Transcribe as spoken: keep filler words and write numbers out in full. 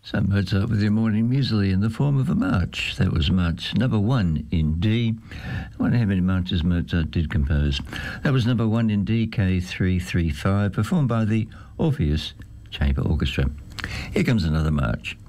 So Mozart with your morning muesli in the form of a march. That was March number one in D. I wonder how many marches Mozart did compose. That was number one in D, K three three five, performed by the Orpheus Chamber Orchestra. Here comes another march.